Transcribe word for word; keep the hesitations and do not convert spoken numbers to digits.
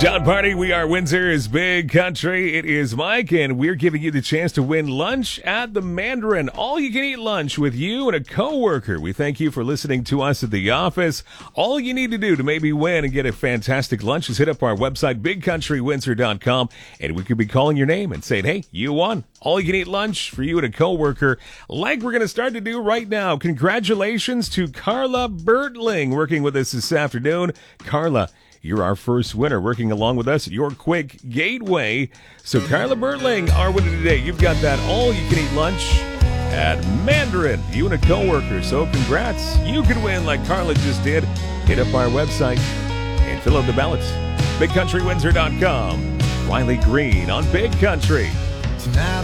John Party, we are Windsor's Big Country. It is Mike, and we're giving you the chance to win lunch at the Mandarin. All-you-can-eat lunch with you and a coworker. We thank you for listening to us at the office. All you need to do to maybe win and get a fantastic lunch is hit up our website, big country windsor dot com, and we could be calling your name and saying, hey, you won. All-you-can-eat lunch for you and a coworker, like we're going to start to do right now. Congratulations to Carla Bertling working with us this afternoon. Carla, you're our first winner working along with us at your Quick Gateway. So Carla Bertling, our winner today. You've got that all-you-can-eat lunch at Mandarin. You and a coworker. So congrats. You can win like Carla just did. Hit up our website and fill out the ballots. big country windsor dot com. Riley Green on Big Country. Tonight